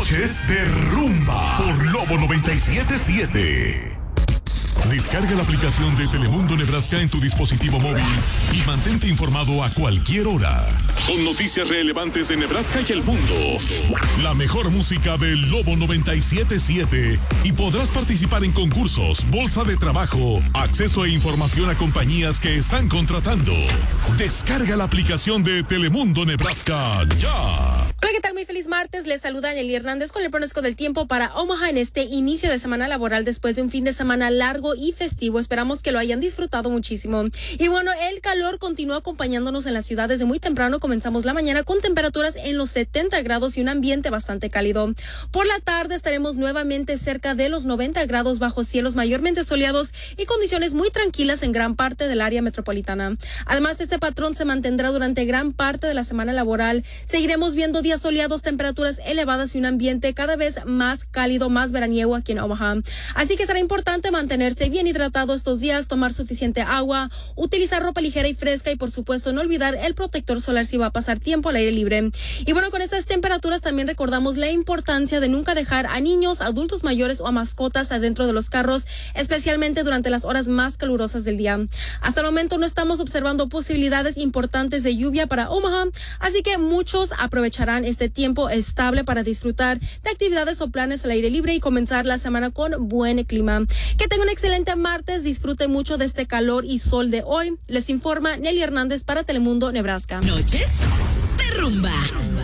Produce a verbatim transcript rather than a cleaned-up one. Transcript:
Noches de Rumba por Lobo noventa y siete siete. Descarga la aplicación de Telemundo Nebraska en tu dispositivo móvil y mantente informado a cualquier hora. Con noticias relevantes de Nebraska y el mundo. La mejor música del Lobo noventa y siete siete. Y podrás participar en concursos, bolsa de trabajo, acceso e información a compañías que están contratando. Descarga la aplicación de Telemundo Nebraska ya. Hola, ¿qué tal? Muy feliz martes. Les saluda Nelly Hernández con el pronóstico del tiempo para Omaha en este inicio de semana laboral después de un fin de semana largo y festivo. Esperamos que lo hayan disfrutado muchísimo. Y bueno, el calor continúa acompañándonos en la ciudad desde muy temprano. Comenzamos la mañana con temperaturas en los setenta grados y un ambiente bastante cálido. Por la tarde estaremos nuevamente cerca de los noventa grados bajo cielos mayormente soleados y condiciones muy tranquilas en gran parte del área metropolitana. Además, este patrón se mantendrá durante gran parte de la semana laboral. Seguiremos viendo días soleados, temperaturas elevadas y un ambiente cada vez más cálido, más veraniego aquí en Omaha. Así que será importante mantenerse bien hidratado estos días, tomar suficiente agua, utilizar ropa ligera y fresca y por supuesto no olvidar el protector solar si va a pasar tiempo al aire libre. Y bueno, con estas temperaturas también recordamos la importancia de nunca dejar a niños, adultos mayores o a mascotas adentro de los carros, especialmente durante las horas más calurosas del día. Hasta el momento no estamos observando posibilidades importantes de lluvia para Omaha, así que muchos aprovecharán este tiempo estable para disfrutar de actividades o planes al aire libre y comenzar la semana con buen clima. Que tengan un excelente martes, disfruten mucho de este calor y sol de hoy. Les informa Nelly Hernández para Telemundo Nebraska. Noches de Rumba.